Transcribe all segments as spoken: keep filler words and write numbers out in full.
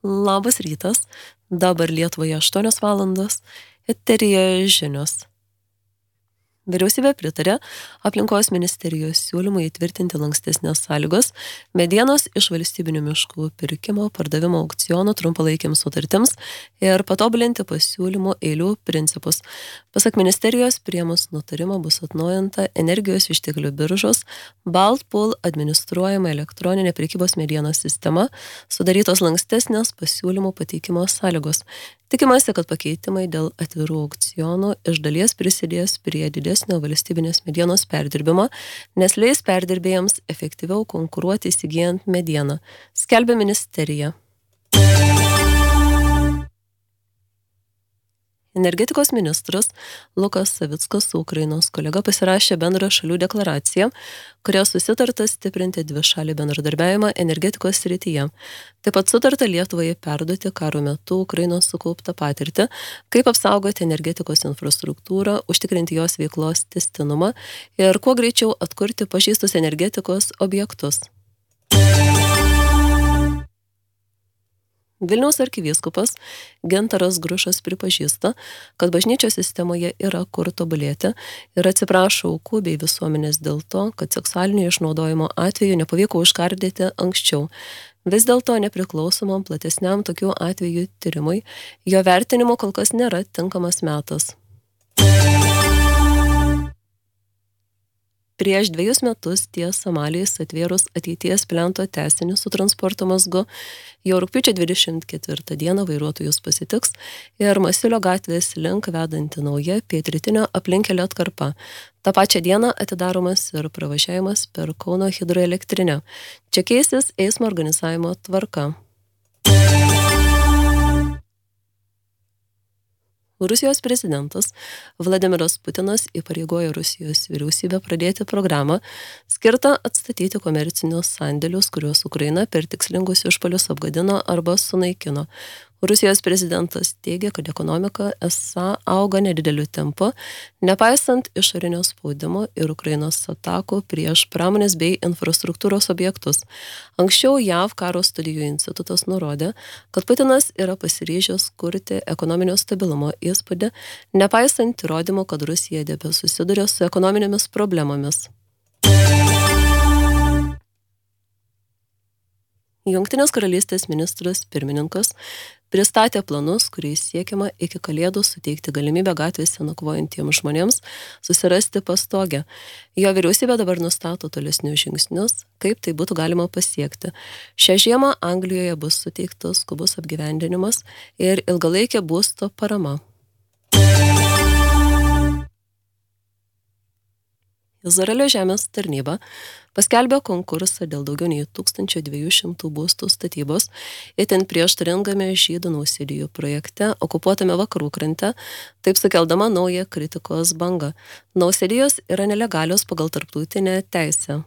Labas rytas, dabar Lietuvoje aštuonios valandos, eteryje žinios. Vyriausybė pritarė aplinkos ministerijos siūlymui įtvirtinti lankstesnės sąlygos medienos iš valstybinių miškų pirkimo, pardavimo aukcionų trumpalaikiams sutartims ir patobulinti pasiūlymų eilių principus. Pasak ministerijos, priėmus nutarimą bus atnaujinta energijos išteklių biržos Baltpool administruojama elektroninė prekybos medienos sistema, sudarytos lankstesnės pasiūlymų pateikimo sąlygos. Tikimasi, kad pakeitimai dėl atvirų aukcionų iš dalies prisidės prie didesnio valstybinės medienos perdirbimo, nes leis perdirbėjams efektyviau konkuruoti įsigijant medieną, skelbia ministerija. Energetikos ministras Lukas Savickas su Ukrainos kolega pasirašė bendrą šalių deklaraciją, kuria susitarta stiprinti dvišalį bendradarbiavimą energetikos srityje. Taip pat sutarta Lietuvai perduoti karo metu Ukrainos sukauptą patirtį, kaip apsaugoti energetikos infrastruktūrą, užtikrinti jos veiklos tęstinumą ir kuo greičiau atkurti pažeistus energetikos objektus. Vilniaus arkivyskupas Gintaras Grušas pripažįsta, kad bažnyčios sistemoje yra kur tobulėti ir atsiprašo aukų bei visuomenės dėl to, kad seksualinio išnaudojimo atveju nepavyko užkardyti anksčiau. Vis dėlto nepriklausomam platesniam tokių atvejų tyrimui, jo vertinimo kol kas nėra tinkamas metas. Prieš dviejus metus ties Somalijos atvėrus ateities plento tęsinį su transporto mazgu, jau rugpjūčio dvidešimt ketvirtą dieną vairuotojus pasitiks ir Masiulio gatvės link vedanti nauja pietrytinio aplinkelio atkarpa. Ta pačia diena atidaromas ir pravažiavimas per Kauno hidroelektrinę. Čia keisis eismo organizavimo tvarka. Rusijos prezidentas Vladimiras Putinas įpareigojo Rusijos vyriausybę pradėti programą skirtą atstatyti komercinius sandėlius, kuriuos Ukraina per tikslingus išpuolius apgadino arba sunaikino. Rusijos prezidentas teigia, kad ekonomika esą auga nedideliu tempu, nepaisant išorinio spaudimo ir Ukrainos atakų prieš pramonės bei infrastruktūros objektus. Anksčiau J A V karo studijų institutas nurodė, kad Putinas yra pasiryžęs kurti ekonominio stabilumo įspūdį, nepaisant įrodymų, kad Rusija tebesusiduria su ekonominėmis problemomis. Jungtinės karalystės ministras pirmininkas pristatė planus, kuriais siekiama iki kalėdų suteikti galimybę gatvėse nakvojantiems žmonėms susirasti pastogę. Jo vyriausybė dabar nustato tolesnius žingsnius, kaip tai būtų galima pasiekti. Šią žiemą Anglijoje bus suteiktas skubus apgyvendinimas ir ilgalaikė būsto parama. Izraelio žemės tarnyba paskelbė konkursą dėl daugiau nei tūkstančio dviejų šimtų būstų statybos itin prieštaringame žydų nausėdijų projekte okupuotame vakarų krante, taip sukeldama naują kritikos bangą. Nausėdijos yra nelegalios pagal tarptautinę teisę.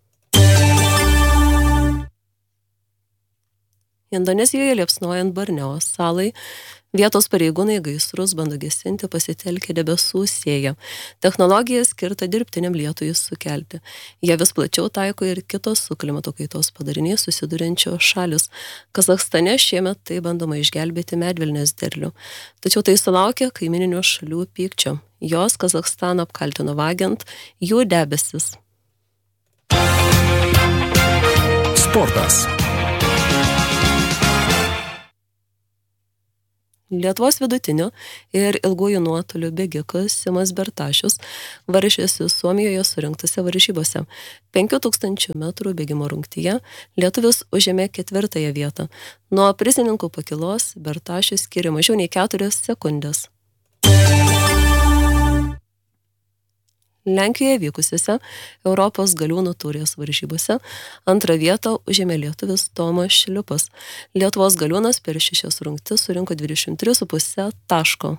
Indonezijoje liepsnojant Borneo salai, vietos pareigūnai gaisrus bando gesinti pasitelkę debesų sėją. Technologija skirta dirbtiniam lietui sukelti. Jie vis plačiau taiko ir kitos su klimato kaitos padariniais susiduriančios šalis. Kazachstane šiemet tai bandoma išgelbėti medvilnės derlių. Tačiau tai sulaukia kaimininių šalių pykčio. Jos Kazachstaną apkaltino vagiant jų debesis. Sportas. Lietuvos vidutinių ir ilgųjų nuotolių bėgikas Simas Bertašius varžėsi Suomijoje surinktose varžybose. penkių tūkstančių metrų bėgimo rungtyje lietuvis užėmė ketvirtąją vietą. Nuo prizininkų pakylos Bertašius skyrė mažiau nei keturias sekundės. Lenkijoje vykusiuose Europos galiūnų taurės varžybose antrą vietą užėmė lietuvis Tomas Šliupas. Lietuvos galiūnas per šešias rungtis surinko dvidešimt tris su puse taško.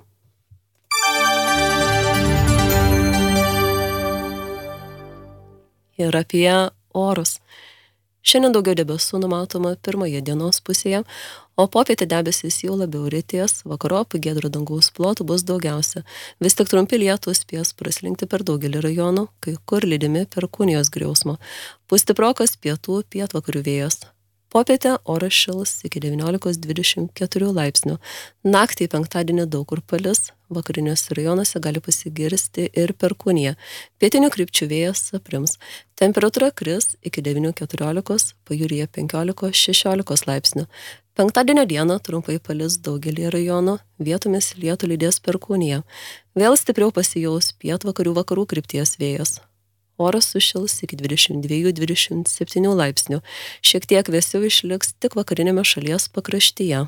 Ir apie orus. Šiandien daugiau debesų numatoma pirmoje dienos pusėje, o popietę debesis jau labiau ryties, vakarop giedro dangaus plotų bus daugiausia. Vis tik trumpi lietūs spės praslinkti per daugelį rajonų, kai kur lydimi perkūnijos griausmo. Pūs stiprokas pietų pietvakarių vėjas. Popietę oras šils iki devyniolikos dvidešimt keturių laipsnių. Naktį penktadienį daug kur palis, vakariniuose rajonuose gali pasigirsti ir perkūnija. Pietinių krypčių vėjas aprims. Temperatūra kris iki devynių keturiolikos, pajūryje penkiolikos šešiolikos laipsnių. Penktadienio dieną trumpai palis daugelį rajonų, vietomis lietų lydės perkūnija. Vėl stipriau pasijaus pietvakarių vakarų krypties vėjas. Oras sušils iki dvidešimt dviejų dvidešimt septynių laipsnių. Šiek tiek vėsiau išliks tik vakarinėme šalies pakraštyje.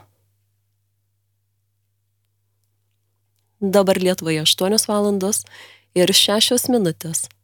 Dabar Lietuvoje aštuonios valandos ir šešios minutės.